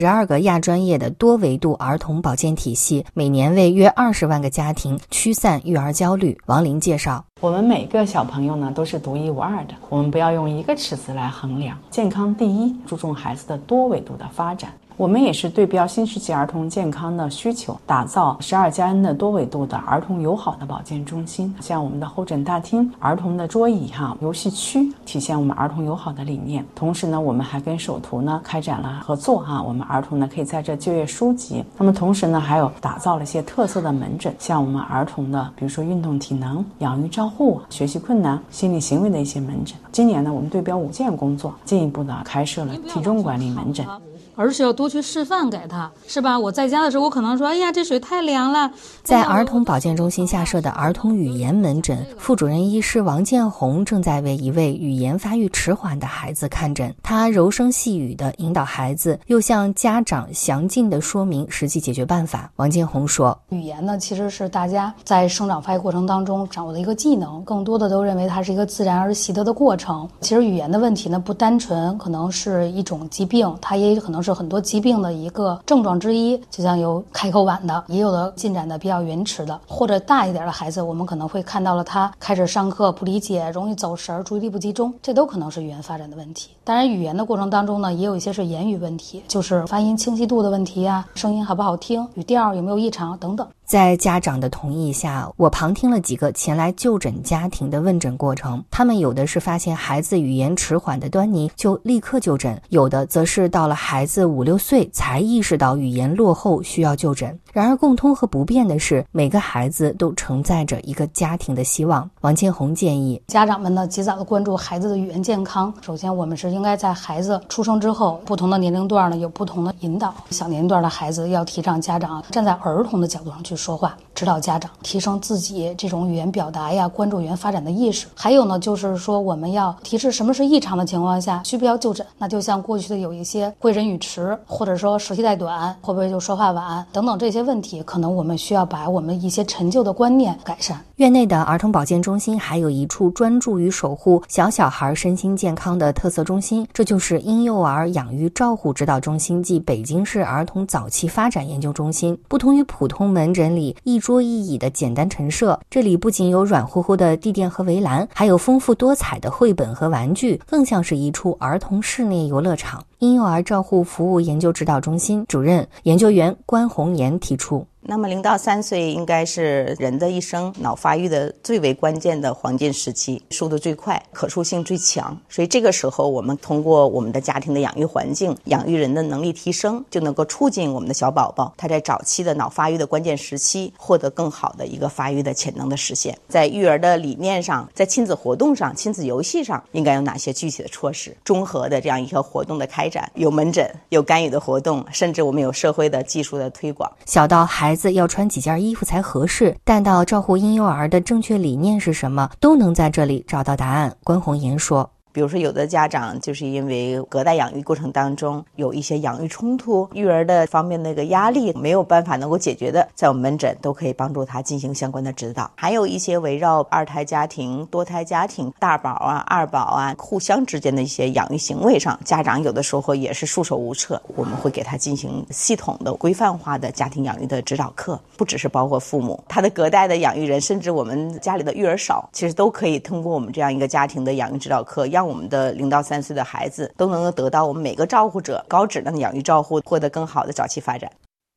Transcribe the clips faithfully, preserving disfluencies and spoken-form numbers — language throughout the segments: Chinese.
十二个亚专业的多维度儿童保健体系，每年为约二十万个家庭驱散育儿焦虑。王琳介绍， 我们每个小朋友呢都是独一无二的，我们不要用一个尺子来衡量。健康第一，注重孩子的多维度的发展。我们也是对标新世纪儿童健康的需求，打造十二加 N 的多维度的儿童友好的保健中心，像我们的候诊大厅、儿童的桌椅哈、游戏区，体现我们儿童友好的理念。同时呢，我们还跟首图呢开展了合作哈，我们儿童呢可以在这就业书籍。那么同时呢，还有打造了一些特色的门诊，像我们儿童的，比如说运动体能、养育照护、学习困难、心理行为的一些门诊。今年呢，我们对标五件工作，进一步的开设了体重管理门诊。 而且要多去示范给他，是吧？我在家的时候，我可能说，哎呀，这水太凉了。 在儿童保健中心下设的儿童语言门诊，副主任医师王建红正在为一位语言发育迟缓的孩子看诊。他柔声细语地引导孩子，又向家长详尽地说明实际解决办法。王建红说， 语言呢，其实是大家在生长发育过程当中掌握的一个技能，更多的都认为它是一个自然而习得的过程。其实语言的问题呢，不单纯可能是一种疾病，它也可能是很多疾病的一个症状之一，就像有开口晚的，也有的进展的比较延迟的，或者大一点的孩子，我们可能会看到了他开始上课不理解，容易走神，注意力不集中，这都可能是语言发展的问题。当然语言的过程当中呢，也有一些是言语问题，就是发音清晰度的问题啊，声音好不好听，语调有没有异常等等。 在家长的同意下，我旁听了几个前来就诊家庭的问诊过程。他们有的是发现孩子语言迟缓的端倪就立刻就诊，有的则是到了孩子五六岁才意识到语言落后需要就诊。然而共通和不变的是，每个孩子都承载着一个家庭的希望。王建红建议家长们呢及早的关注孩子的语言健康。首先我们是应该在孩子出生之后，不同的年龄段呢有不同的引导。小年龄段的孩子要提倡家长站在儿童的角度上去说话，指导家长提升自己这种语言表达呀，关注语言发展的意识。还有呢，就是说我们要提示什么是异常的情况下需不要就诊。那就像过去的有一些会人语迟，或者说舌系带短，会不会就说话晚等等这些问题，可能我们需要把我们一些陈旧的观念改善。 院内的儿童保健中心还有一处专注于守护小小孩身心健康的特色中心，这就是婴幼儿养育照护指导中心暨北京市儿童早期发展研究中心。不同于普通门诊里一桌一椅的简单陈设，这里不仅有软乎乎的地垫和围栏，还有丰富多彩的绘本和玩具，更像是一处儿童室内游乐场。婴幼儿照护服务研究指导中心主任研究员关红岩提出， 那么零到三岁应该是人的一生脑发育的最为关键的黄金时期，速度最快，可塑性最强。所以这个时候我们通过我们的家庭的养育环境，养育人的能力提升，就能够促进我们的小宝宝他在早期的脑发育的关键时期获得更好的一个发育的潜能的实现。在育儿的理念上，在亲子活动上，亲子游戏上应该有哪些具体的措施，综合的这样一个活动的开展，有门诊，有干预的活动，甚至我们有社会的技术的推广。 小到孩子要穿几件衣服才合适，但到照顾婴幼儿的正确理念是什么，都能在这里找到答案。关红岩说， 比如说有的家长就是因为隔代养育过程当中有一些养育冲突，育儿的方面那个压力没有办法能够解决的，在我们门诊都可以帮助他进行相关的指导。还有一些围绕二胎家庭、多胎家庭、大宝啊、二宝啊互相之间的一些养育行为上，家长有的时候也是束手无策，我们会给他进行系统的规范化的家庭养育的指导课，不只是包括父母，他的隔代的养育人，甚至我们家里的育儿嫂，其实都可以通过我们这样一个家庭的养育指导课，让我们的零到三岁的孩子都能够得到我们每个照顾者高质量的养育照护，获得更好的早期发展。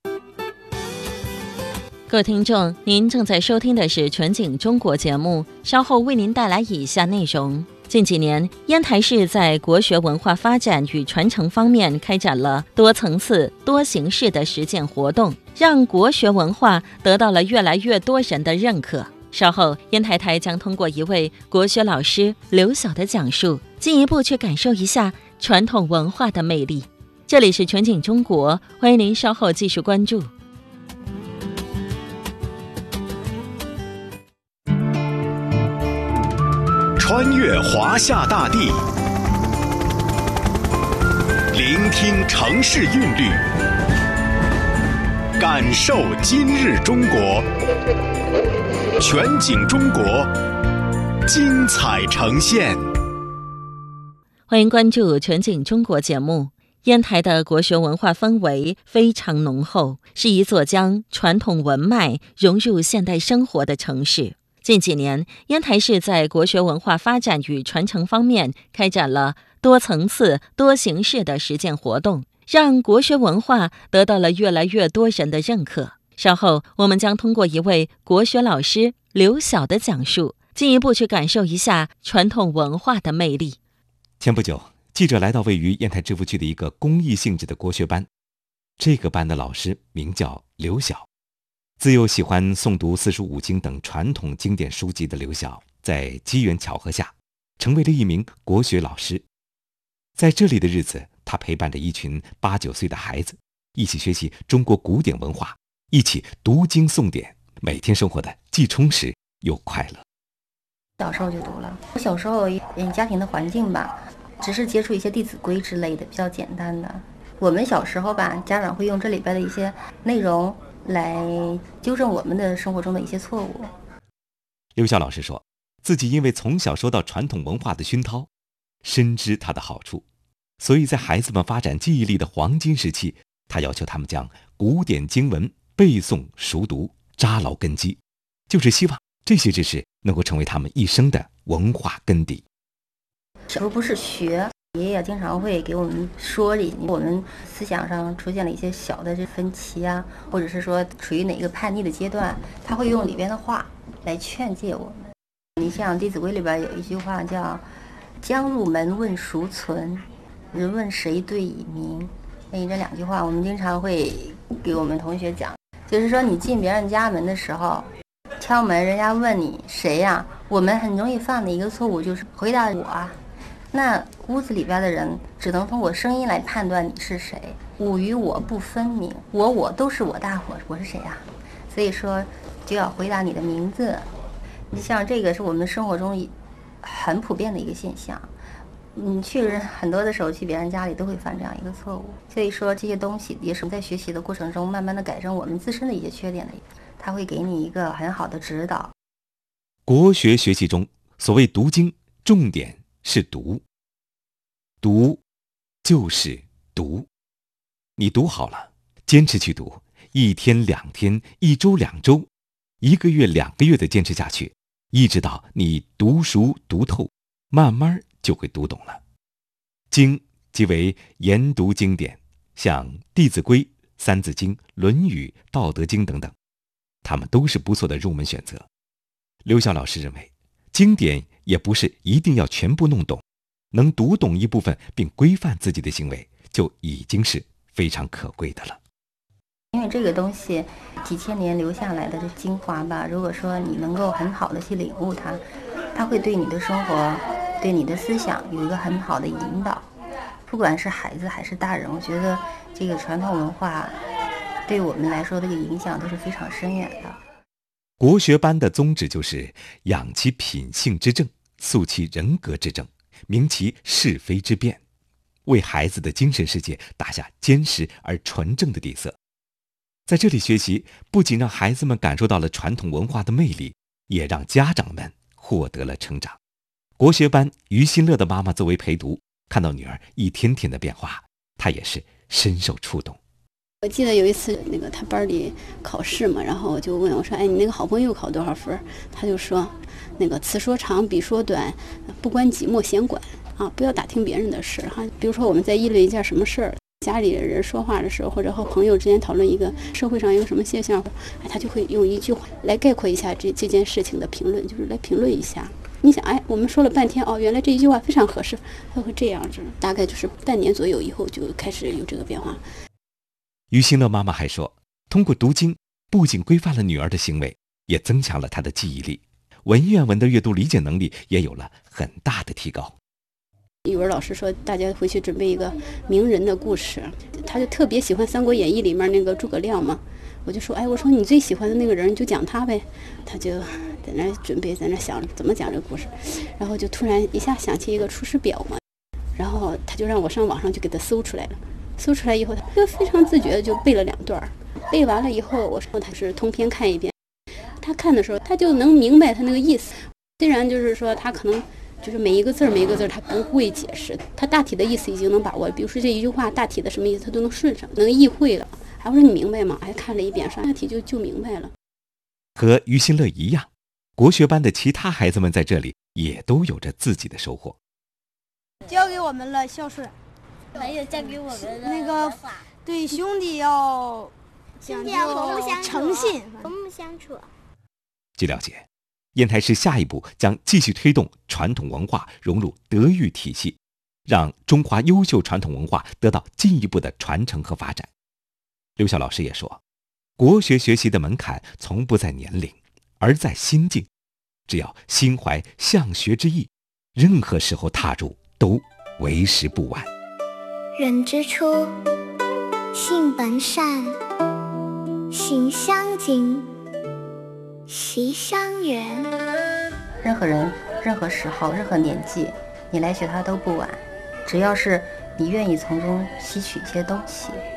各位听众，您正在收听的是全景中国节目，稍后为您带来以下内容。近几年，烟台市在国学文化发展与传承方面开展了多层次、多形式的实践活动，让国学文化得到了越来越多人的认可。稍后，烟台台将通过一位国学老师刘晓的讲述，进一步去感受一下传统文化的魅力。这里是全景中国，欢迎您稍后继续关注。 穿越华夏大地，聆听城市韵律，感受今日中国。全景中国，精彩呈现。 欢迎关注全景中国节目。 烟台的国学文化氛围非常浓厚，是一座将传统文脉融入现代生活的城市。近几年，烟台市在国学文化发展与传承方面开展了多层次、多形式的实践活动，让国学文化得到了越来越多人的认可。稍后，我们将通过一位国学老师刘晓的讲述，进一步去感受一下传统文化的魅力。 前不久，记者来到位于烟台芝罘区的一个公益性质的国学班，这个班的老师名叫刘晓。自幼喜欢诵读四书五经等传统经典书籍的刘晓，在机缘巧合下成为了一名国学老师。在这里的日子，他陪伴着一群八九岁的孩子，一起学习中国古典文化，一起读经诵典，每天生活的既充实又快乐。 小时候就读了，我小时候嗯家庭的环境吧，只是接触一些《弟子规》之类的比较简单的。我们小时候吧，家长会用这里边的一些内容来纠正我们的生活中的一些错误。 刘晓老师说，自己因为从小受到传统文化的熏陶，深知它的好处，所以在孩子们发展记忆力的黄金时期，他要求他们将古典经文背诵熟读，扎牢根基，就是希望这些知识能够成为他们一生的文化根底。 小时候不是学，爷爷经常会给我们说，我们思想上出现了一些小的这分歧啊，或者是说处于哪个叛逆的阶段，他会用里边的话来劝诫我们。你像《弟子规》里边有一句话叫“将入门问孰存，人问谁对以明”。所以这两句话我们经常会给我们同学讲，就是说你进别人家门的时候，敲门人家问你谁呀、啊，我们很容易犯的一个错误就是回答我啊。那屋子里边的人只能通过声音来判断你是谁，我与我不分明，我我都是我大伙，我是谁啊？所以说就要回答你的名字。你像这个是我们生活中很普遍的一个现象，你去很多的时候去别人家里都会犯这样一个错误。所以说这些东西也是在学习的过程中慢慢的改正我们自身的一些缺点的，它会给你一个很好的指导。 国学学习中，所谓读经，重点是读，读就是读。你读好了，坚持去读，一天两天，一周两周，一个月两个月的坚持下去，一直到你读熟读透，慢慢就会读懂了。经即为研读经典，像《弟子规》《三字经》《论语》《道德经》等等，它们都是不错的入门选择。刘晓老师认为，经典也不是一定要全部弄懂，能读懂一部分并规范自己的行为，就已经是非常可贵的了。 因为这个东西几千年留下来的这精华吧，如果说你能够很好的去领悟它，它会对你的生活对你的思想有一个很好的引导。不管是孩子还是大人，我觉得这个传统文化对我们来说这个影响都是非常深远的。 国学班的宗旨就是养其品性之正，塑其人格之正，明其是非之辨，为孩子的精神世界打下坚实而纯正的底色。在这里学习，不仅让孩子们感受到了传统文化的魅力，也让家长们获得了成长。国学班于新乐的妈妈作为陪读，看到女儿一天天的变化，她也是深受触动。 我记得有一次那个他班里考试嘛，然后我就问我说，哎，你那个好朋友考多少分？他就说，那个此说长彼说短，不关己莫闲管啊，不要打听别人的事哈。比如说我们在议论一件什么事儿，家里人说话的时候，或者和朋友之间讨论一个社会上一个什么现象，哎，他就会用一句话来概括一下这这件事情的评论，就是来评论一下。你想，哎，我们说了半天，哦，原来这一句话非常合适，他会这样子。大概就是半年左右以后就开始有这个变化。 于新乐妈妈还说，通过读经，不仅规范了女儿的行为，也增强了她的记忆力，文言文的阅读理解能力也有了很大的提高。 语文老师说，大家回去准备一个名人的故事，他就特别喜欢《三国演义》里面那个诸葛亮嘛。我就说，哎，我说你最喜欢的那个人，你就讲他呗。他就在那准备，在那想怎么讲这个故事，然后就突然一下想起一个《出师表》嘛，然后他就让我上网上去给他搜出来了。搜出来以后，他就非常自觉的就背了两段，背完了以后，我说他是通篇看一遍。他看的时候，他就能明白他那个意思。虽然就是说他可能就是每一个字儿每一个字儿他不会解释，他大体的意思已经能把握。比如说这一句话大体的什么意思，他都能顺上，能意会了。还我说你明白吗？还看了一遍，上大体就就明白了。 和于新乐一样，国学班的其他孩子们在这里也都有着自己的收获。 教给我们了孝顺， 还有教给我们的那个对兄弟要讲究诚信， 和睦相处。 据了解，烟台市下一步将继续推动传统文化融入德育体系，让中华优秀传统文化得到进一步的传承和发展。刘晓老师也说，国学学习的门槛从不在年龄，而在心境。只要心怀向学之意，任何时候踏入都为时不晚。 人之初，性本善，性相近，习相远。 任何人、任何时候、任何年纪，你来学它都不晚，只要是你愿意从中吸取一些东西。